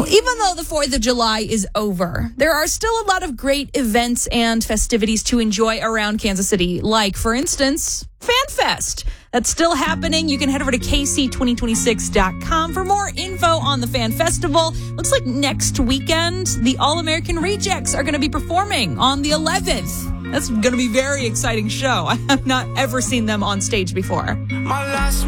Even though the 4th of July is over, there are still a lot of great events and festivities to enjoy around Kansas City, like, for instance, FanFest. That's still happening. You can head over to kc2026.com for more info on the Fan Festival. Looks like next weekend, the All-American Rejects are going to be performing on the 11th. That's going to be a very exciting show. I have not ever seen them on stage before. My last